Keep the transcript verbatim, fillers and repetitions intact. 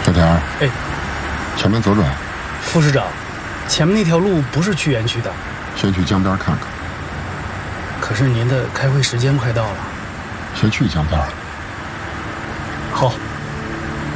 小田儿， 哎， 前面左转。 副市长，前面那条路不是去园区的。 先去江边看看。 可是您的开会时间快到了。 先去江边。 好。